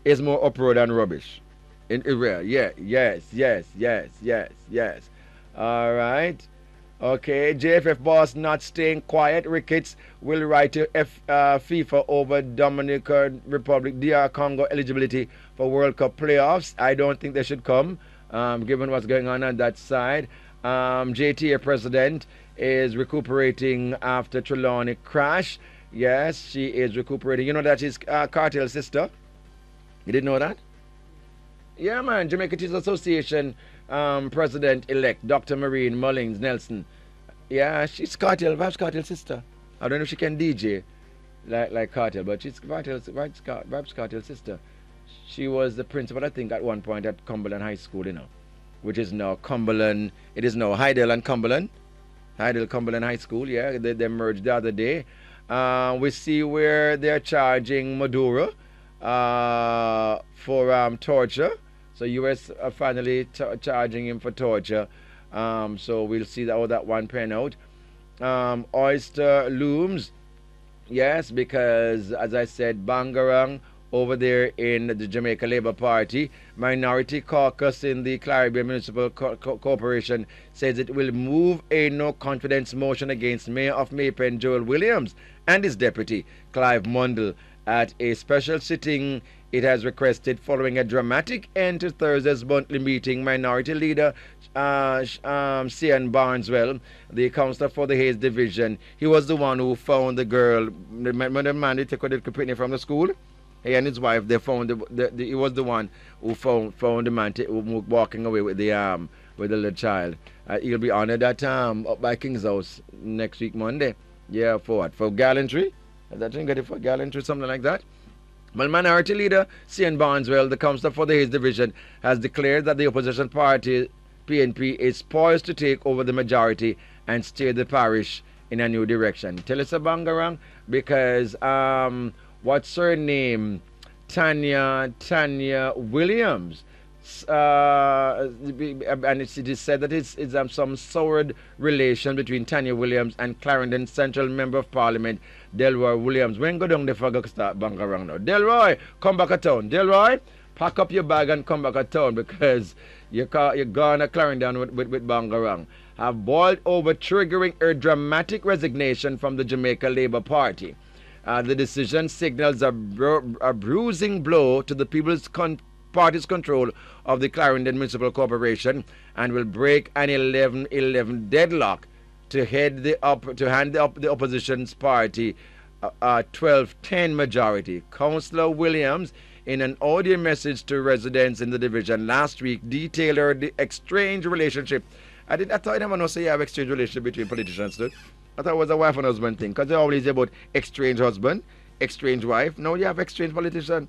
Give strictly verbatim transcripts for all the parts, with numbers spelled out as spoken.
is more uproar than rubbish. In Israel, yeah, yes, yes, yes, yes, yes. All right. Okay, J F F boss not staying quiet. Ricketts will write to F, uh, FIFA over Dominican Republic, D R Congo eligibility for World Cup playoffs. I don't think they should come, um, given what's going on on that side. Um, J T A president is recuperating after Trelawney crash. Yes, she is recuperating. You know that she's uh, Cartel's sister. You didn't know that? Yeah, man. Jamaica Teachers Association um, president-elect Doctor Maureen Mullings Nelson. Yeah, she's Cartel, Vibes Cartel's sister. I don't know if she can D J like like Cartel, but she's Cartel's, Vibes, Vibes Cartel's sister. She was the principal, I think, at one point at Cumberland High School, you know, which is now Cumberland. It is now Hydel and Cumberland. Hydel Cumberland High School, yeah. They, they merged the other day. Uh, we see where they're charging Maduro uh, for um, torture. So U S are finally t- charging him for torture. Um, so we'll see how that one pan out. Um, oyster looms, yes, because as I said, Bangarang over there in the Jamaica Labour Party, Minority Caucus in the Caribbean Municipal Co- Co- Corporation says it will move a no confidence motion against Mayor of Maypen Joel Williams and his deputy Clive Mundell at a special sitting it has requested following a dramatic end to Thursday's monthly meeting. Minority Leader uh, um, Cian Barneswell, the councillor for the Hayes Division, he was the one who found the girl, the man, the man who took the company from the school. He and his wife, they found the, the, the he was the one who found found the man t- walking away with the um with the little child. Uh, he'll be honored at um up by King's House next week Monday. Yeah, for what? For gallantry? I think got it for gallantry, something like that. Well, Minority Leader Cian Barneswell, the councillor for the Hayes Division, has declared that the opposition party P N P is poised to take over the majority and steer the parish in a new direction. Tell us a bangarang because um. what's her name? Tanya Tanya Williams. Uh, and it's, it is said that it's, it's um, some soured relation between Tanya Williams and Clarendon Central Member of Parliament Delroy Williams. When go down the fog start bang around now. Delroy, come back to town. Delroy, pack up your bag and come back to town because you ca- you're gone to Clarendon with, with, with Bangarang. Have boiled over triggering a dramatic resignation from the Jamaica Labour Party. Uh, the decision signals a, bru- a bruising blow to the People's con- Party's control of the Clarendon Municipal Corporation and will break an eleven eleven deadlock to head the up to hand the, up, the opposition's party a, a twelve ten majority. Councillor Williams, in an audio message to residents in the division last week, detailed the strange relationship. I did. I thought I never know say you have a strange relationship between politicians, dude. I thought it was a wife and husband thing, because they always about exchange husband, exchange wife. Now you have exchange politician.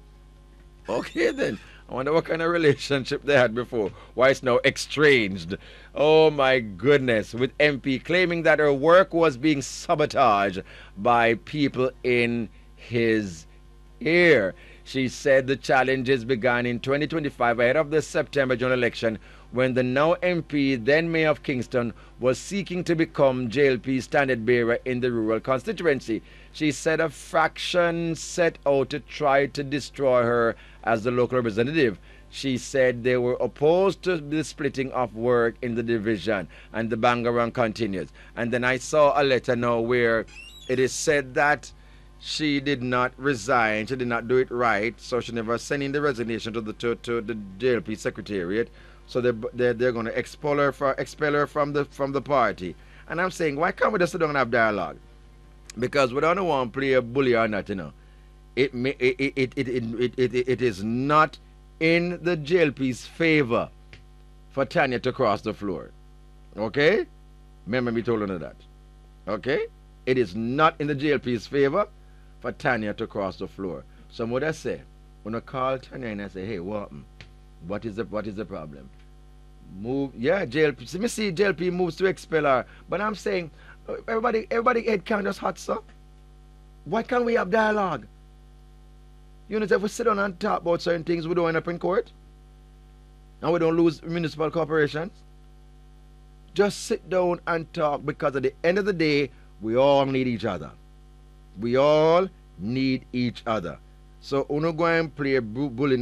Okay then. I wonder what kind of relationship they had before. Why it's now exchanged. Oh my goodness. With M P claiming that her work was being sabotaged by people in his ear. She said the challenges began in twenty twenty-five ahead of the September general election when the now M P, then Mayor of Kingston, was seeking to become J L P's standard bearer in the rural constituency. She said a faction set out to try to destroy her as the local representative. She said they were opposed to the splitting of work in the division, and the bangarang continues. And then I saw a letter now where it is said that she did not resign, she did not do it right, so she never sent in the resignation to the to, to the J L P secretariat. So they're, they're, they're going to expel her, for, expel her from the from the party. And I'm saying, why can't we just sit down and have dialogue? Because we don't want to play a bully or not, you know. It, may, it, it, it, it, it, it, it, it is not in the J L P's favor for Tanya to cross the floor. Okay? Remember me told her that. Okay? It is not in the J L P's favor for Tanya to cross the floor. So what I say, when I call Tanya and I say, hey, what, what is the what is the problem? Move, yeah, J L P. See me see J L P moves to expel her. But I'm saying, everybody, everybody head can't just hot, sir. Why can't we have dialogue? You know, if we sit down and talk about certain things, we don't end up in court. And we don't lose municipal corporations. Just sit down and talk, because at the end of the day, we all need each other. We all need each other. So, uno go and play bullying